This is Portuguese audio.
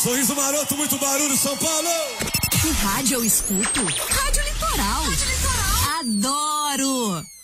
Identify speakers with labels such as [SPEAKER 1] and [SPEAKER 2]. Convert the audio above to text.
[SPEAKER 1] Sorriso Maroto, muito barulho, São Paulo!
[SPEAKER 2] Que rádio eu escuto? Rádio Litoral. Rádio Litoral. Adoro!